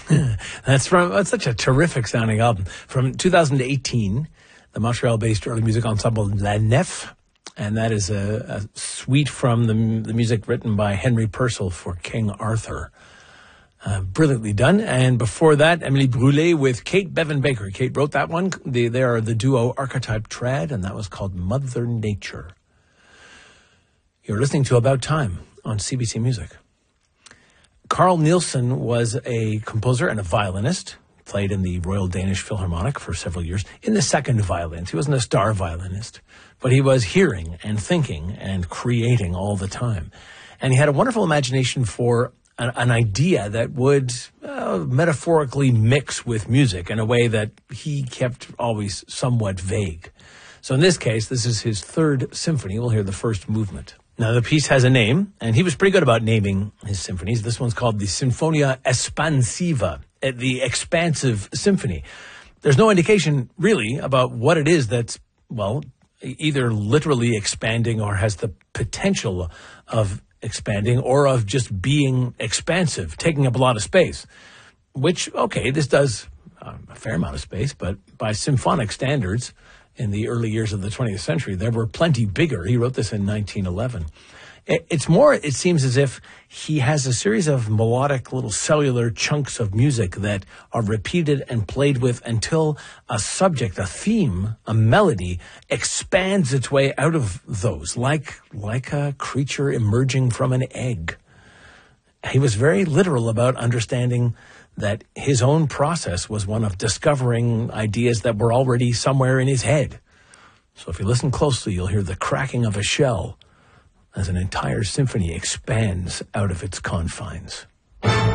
That's such a terrific sounding album. From 2018, the Montreal-based early music ensemble La Nef, and that is a suite from the music written by Henry Purcell for King Arthur. Brilliantly done. And before that, Emily Brûlé with Kate Bevan Baker. Kate wrote that one. They are the duo Archetype Trad, and that was called Mother Nature. You're listening to About Time on CBC Music. Carl Nielsen was a composer and a violinist. Played in the Royal Danish Philharmonic for several years in the second violins. He wasn't a star violinist, but he was hearing and thinking and creating all the time. And he had a wonderful imagination for an idea that would metaphorically mix with music in a way that he kept always somewhat vague. So in this case, this is his third symphony. We'll hear the first movement. Now, the piece has a name, and he was pretty good about naming his symphonies. This one's called the Sinfonia Espansiva, the Expansive Symphony. There's no indication, really, about what it is that's, well, either literally expanding or has the potential of expanding or of just being expansive, taking up a lot of space. Which, okay, this does a fair amount of space, but by symphonic standards, in the early years of the 20th century, there were plenty bigger. He wrote this in 1911. It's more, it seems as if he has a series of melodic little cellular chunks of music that are repeated and played with until a subject, a theme, a melody expands its way out of those, like a creature emerging from an egg. He was very literal about understanding that his own process was one of discovering ideas that were already somewhere in his head. So if you listen closely, you'll hear the cracking of a shell as an entire symphony expands out of its confines.